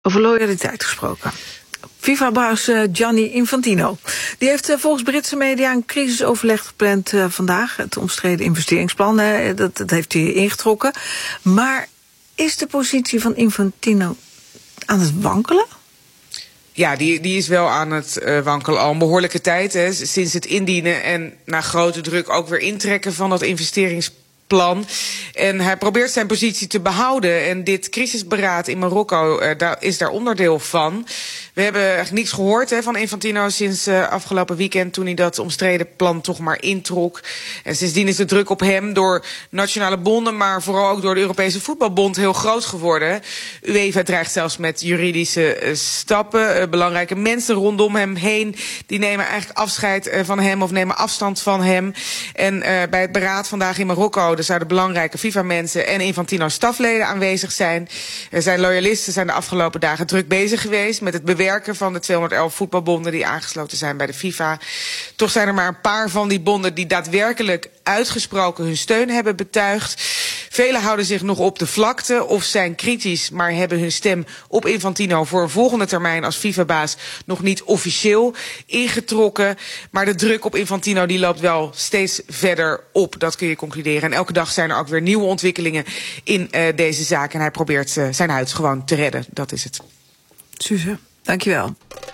Over loyaliteit gesproken. FIFA-baas Gianni Infantino. Die heeft volgens Britse media een crisisoverleg gepland vandaag. Het omstreden investeringsplan, dat heeft hij ingetrokken. Maar is de positie van Infantino aan het wankelen? Ja, die is wel aan het wankelen al een behoorlijke tijd. Hè, sinds het indienen en na grote druk ook weer intrekken van dat investeringsplan. En hij probeert zijn positie te behouden. En dit crisisberaad in Marokko is daar onderdeel van. We hebben eigenlijk niets gehoord van Infantino sinds afgelopen weekend, toen hij dat omstreden plan toch maar introk. En sindsdien is de druk op hem door nationale bonden, maar vooral ook door de Europese Voetbalbond heel groot geworden. UEFA dreigt zelfs met juridische stappen. Belangrijke mensen rondom hem heen, die nemen eigenlijk afscheid van hem of nemen afstand van hem. En bij het beraad vandaag in Marokko, er zouden belangrijke FIFA-mensen en Infantino-stafleden aanwezig zijn. Zijn loyalisten zijn de afgelopen dagen druk bezig geweest met het bewerken van de 211 voetbalbonden die aangesloten zijn bij de FIFA. Toch zijn er maar een paar van die bonden die daadwerkelijk uitgesproken hun steun hebben betuigd. Velen houden zich nog op de vlakte of zijn kritisch, maar hebben hun stem op Infantino voor een volgende termijn als FIFA-baas nog niet officieel ingetrokken. Maar de druk op Infantino die loopt wel steeds verder op, dat kun je concluderen. En elke dag zijn er ook weer nieuwe ontwikkelingen in deze zaak. En hij probeert zijn huid gewoon te redden, dat is het. Suze, dankjewel.